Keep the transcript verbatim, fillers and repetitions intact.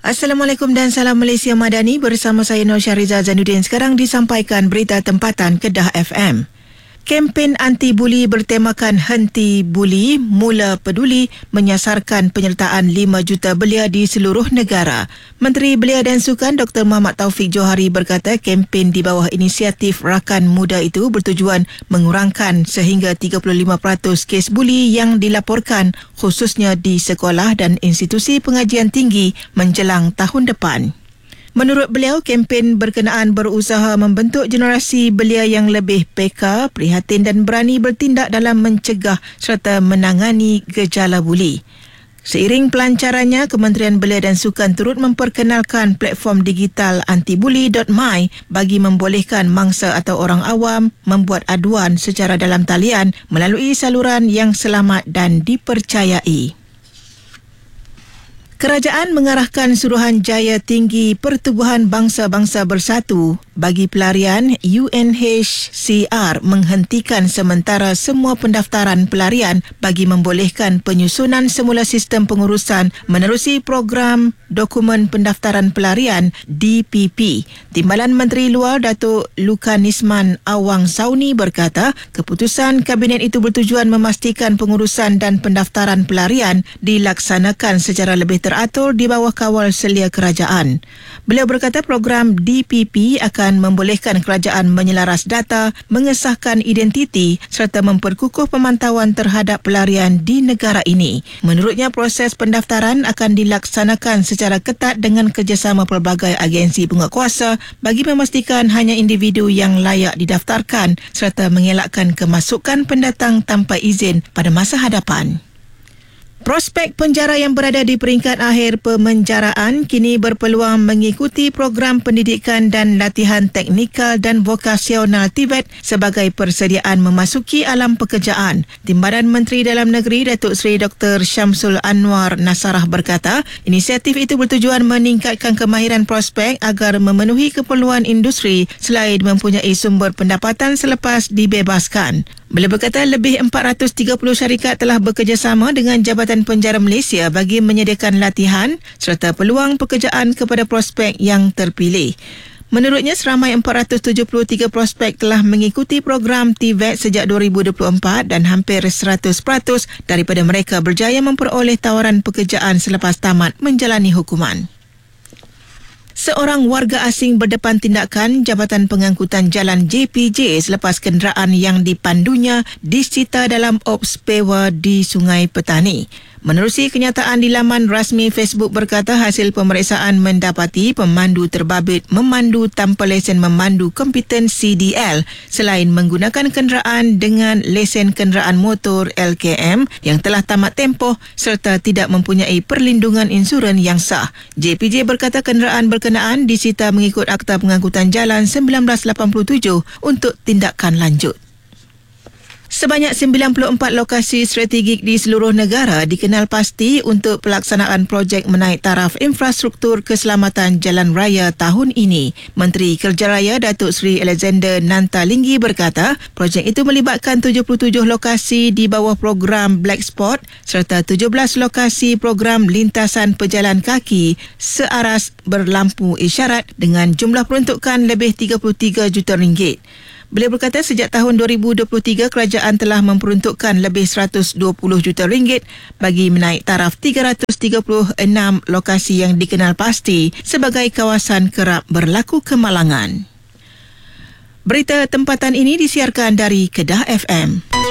Assalamualaikum dan salam Malaysia Madani, bersama saya Nur Syahriza Zainuddin. Sekarang disampaikan berita tempatan Kedah F M. Kempen anti-buli bertemakan Henti Buli Mula Peduli menyasarkan penyertaan lima juta belia di seluruh negara. Menteri Belia dan Sukan Doktor Muhammad Taufik Johari berkata kempen di bawah inisiatif Rakan Muda itu bertujuan mengurangkan sehingga tiga puluh lima peratus kes buli yang dilaporkan khususnya di sekolah dan institusi pengajian tinggi menjelang tahun depan. Menurut beliau, kempen berkenaan berusaha membentuk generasi belia yang lebih peka, prihatin dan berani bertindak dalam mencegah serta menangani gejala buli. Seiring pelancarannya, Kementerian Belia dan Sukan turut memperkenalkan platform digital antibuli dot my bagi membolehkan mangsa atau orang awam membuat aduan secara dalam talian melalui saluran yang selamat dan dipercayai. Kerajaan mengarahkan Suruhanjaya Tinggi Pertubuhan Bangsa-Bangsa Bersatu bagi pelarian U N H C R menghentikan sementara semua pendaftaran pelarian bagi membolehkan penyusunan semula sistem pengurusan menerusi program Dokumen Pendaftaran Pelarian D P P. Timbalan Menteri Luar Datuk Lukanisman Awang Sauni berkata, keputusan Kabinet itu bertujuan memastikan pengurusan dan pendaftaran pelarian dilaksanakan secara lebih teratur di bawah kawal selia kerajaan. Beliau berkata program D P P akan membolehkan kerajaan menyelaras data, mengesahkan identiti serta memperkukuh pemantauan terhadap pelarian di negara ini. Menurutnya, proses pendaftaran akan dilaksanakan secara ketat dengan kerjasama pelbagai agensi penguatkuasa bagi memastikan hanya individu yang layak didaftarkan serta mengelakkan kemasukan pendatang tanpa izin pada masa hadapan. Prospek penjara yang berada di peringkat akhir pemenjaraan kini berpeluang mengikuti program pendidikan dan latihan teknikal dan vokasional T V E T sebagai persediaan memasuki alam pekerjaan. Timbalan Menteri Dalam Negeri Datuk Seri Doktor Syamsul Anwar Nasarah berkata, inisiatif itu bertujuan meningkatkan kemahiran prospek agar memenuhi keperluan industri selain mempunyai sumber pendapatan selepas dibebaskan. Beliau berkata lebih empat ratus tiga puluh syarikat telah bekerjasama dengan Jabatan Penjara Malaysia bagi menyediakan latihan serta peluang pekerjaan kepada prospek yang terpilih. Menurutnya, seramai empat ratus tujuh puluh tiga prospek telah mengikuti program T V E T sejak dua ribu dua puluh empat dan hampir seratus peratus daripada mereka berjaya memperoleh tawaran pekerjaan selepas tamat menjalani hukuman. Seorang warga asing berdepan tindakan Jabatan Pengangkutan Jalan J P J selepas kenderaan yang dipandunya disita dalam ops pewa di Sungai Petani. Menerusi kenyataan di laman rasmi Facebook berkata hasil pemeriksaan mendapati pemandu terbabit memandu tanpa lesen memandu kompeten C D L selain menggunakan kenderaan dengan lesen kenderaan motor L K M yang telah tamat tempoh serta tidak mempunyai perlindungan insurans yang sah. J P J berkata kenderaan berkenaan disita mengikut Akta Pengangkutan Jalan seribu sembilan ratus lapan puluh tujuh untuk tindakan lanjut. Sebanyak sembilan puluh empat lokasi strategik di seluruh negara dikenal pasti untuk pelaksanaan projek menaik taraf infrastruktur keselamatan jalan raya tahun ini. Menteri Kerja Raya Datuk Seri Alexander Nantalinggi berkata, projek itu melibatkan tujuh puluh tujuh lokasi di bawah program Black Spot serta tujuh belas lokasi program lintasan pejalan kaki searas berlampu isyarat dengan jumlah peruntukan lebih tiga puluh tiga juta ringgit. Beliau berkata sejak tahun dua ribu dua puluh tiga kerajaan telah memperuntukkan lebih seratus dua puluh juta ringgit bagi menaik taraf tiga ratus tiga puluh enam lokasi yang dikenal pasti sebagai kawasan kerap berlaku kemalangan. Berita tempatan ini disiarkan dari Kedah F M.